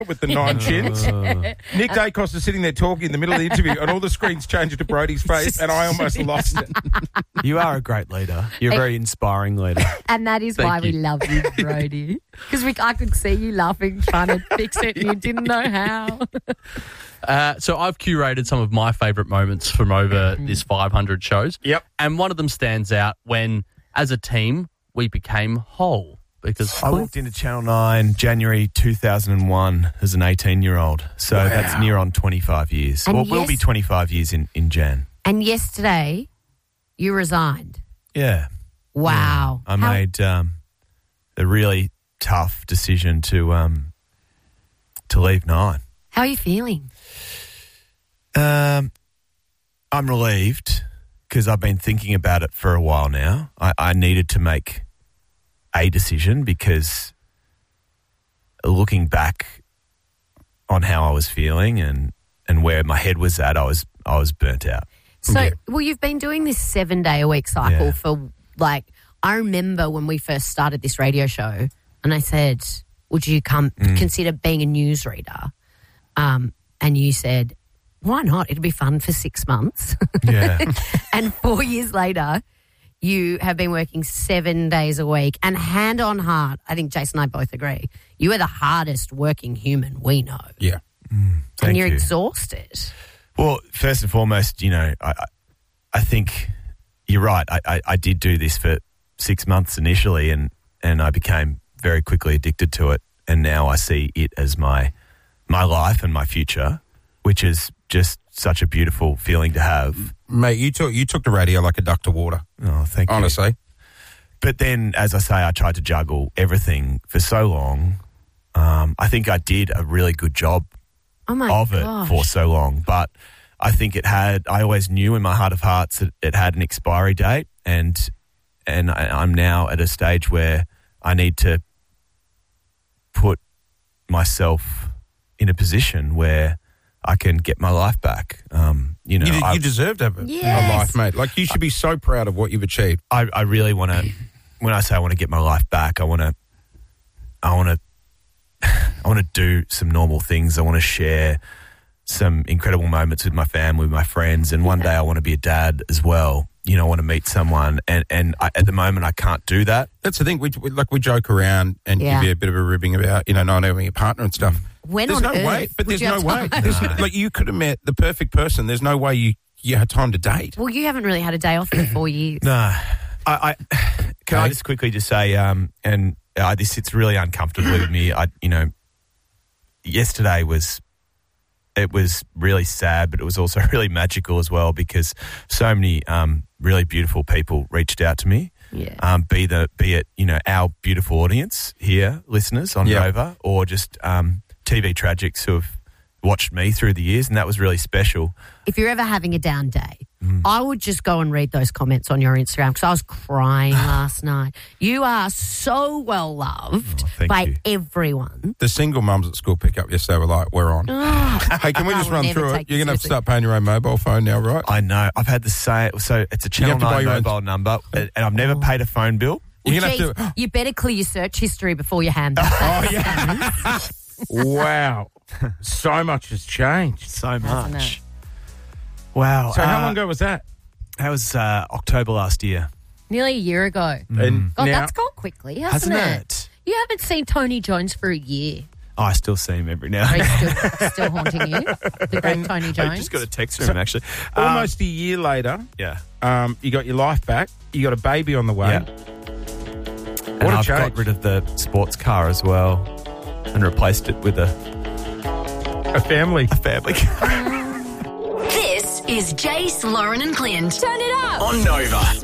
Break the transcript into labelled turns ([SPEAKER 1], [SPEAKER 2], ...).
[SPEAKER 1] with the 9 chins. Nick Dacos is sitting there talking in the middle of the interview and all the screens changed to Brodie's face and I almost lost it.
[SPEAKER 2] You are a great leader. You're a very inspiring leader.
[SPEAKER 3] And that is why we love you, Brodie. Because I could see you laughing, trying to fix it, and you didn't know how.
[SPEAKER 4] So I've curated some of my favourite moments from over this 500 shows.
[SPEAKER 1] Yep.
[SPEAKER 4] And one of them stands out when, as a team, we became whole. Because
[SPEAKER 2] I walked into Channel 9 January 2001 as an 18-year-old. So that's near on 25 years.
[SPEAKER 3] And
[SPEAKER 2] We'll be 25 years in Jan.
[SPEAKER 3] And yesterday, you resigned.
[SPEAKER 2] Yeah.
[SPEAKER 3] Wow.
[SPEAKER 2] I made a really tough decision to leave 9.
[SPEAKER 3] How are you feeling?
[SPEAKER 2] I'm relieved because I've been thinking about it for a while now. I needed to make a decision because looking back on how I was feeling and where my head was at, I was burnt out.
[SPEAKER 3] So, well, you've been doing this 7-day-a-week cycle for, I remember when we first started this radio show and I said, would you consider being a newsreader? And you said, why not? It'll be fun for 6 months.
[SPEAKER 2] Yeah.
[SPEAKER 3] And 4 years later, you have been working 7 days a week, and hand on heart, I think Jason and I both agree, you are the hardest working human we know.
[SPEAKER 1] Yeah.
[SPEAKER 3] And you're exhausted.
[SPEAKER 2] Well, first and foremost, I think you're right. I did do this for 6 months initially and I became very quickly addicted to it, and now I see it as my life and my future, which is just such a beautiful feeling to have.
[SPEAKER 1] Mate, you took the radio like a duck to water.
[SPEAKER 2] Oh, thank you.
[SPEAKER 1] Honestly.
[SPEAKER 2] But then, as I say, I tried to juggle everything for so long. I think I did a really good job of it for so long. But I think I always knew in my heart of hearts that it had an expiry date, and I'm now at a stage where I need to put myself in a position where I can get my life back. You
[SPEAKER 1] deserve to have a life, mate. Like, you should be so proud of what you've achieved.
[SPEAKER 2] I really want to. When I say I want to get my life back, I want to do some normal things. I want to share some incredible moments with my family, with my friends, and one day I want to be a dad as well. I want to meet someone, and at the moment I can't do that.
[SPEAKER 1] That's the thing. We joke around and give you a bit of a ribbing about not having a partner and stuff.
[SPEAKER 3] There's
[SPEAKER 1] no way. You could have met the perfect person. There's no way you had time to date.
[SPEAKER 3] Well, you haven't really had a day off for 4 years.
[SPEAKER 2] No. I just quickly just say, this sits really uncomfortably with me. Yesterday was really sad, but it was also really magical as well because so many really beautiful people reached out to me.
[SPEAKER 3] Yeah.
[SPEAKER 2] Be it our beautiful audience here, listeners on Nova, or just TV tragics who have watched me through the years, and that was really special.
[SPEAKER 3] If you're ever having a down day, I would just go and read those comments on your Instagram because I was crying last night. You are so well loved by everyone.
[SPEAKER 1] The single mums at school pick up yesterday were like, we're on. Hey, can we just run through it? You're going to have to start paying your own mobile phone now, right?
[SPEAKER 2] I know. I've had the same. So it's a Channel 9 mobile number, and I've never paid a phone bill.
[SPEAKER 3] Well, you better clear your search history before you hand that.
[SPEAKER 1] Wow. So much has changed.
[SPEAKER 2] So much. Wow.
[SPEAKER 1] So how long ago was that?
[SPEAKER 2] That was October last year.
[SPEAKER 3] Nearly a year ago.
[SPEAKER 1] And
[SPEAKER 3] God, that's gone quickly, hasn't
[SPEAKER 2] it?
[SPEAKER 3] You haven't seen Tony Jones for a year.
[SPEAKER 2] Oh, I still see him every now and then.
[SPEAKER 3] He's still haunting you, the great Tony Jones.
[SPEAKER 2] I just got a text from him, actually.
[SPEAKER 1] Almost a year later, you got your life back. You got a baby on the way.
[SPEAKER 2] Yeah. And I've got rid of the sports car as well and replaced it with a family car.
[SPEAKER 5] This is Jace, Lauren and Clint.
[SPEAKER 6] Turn it up.
[SPEAKER 5] On Nova.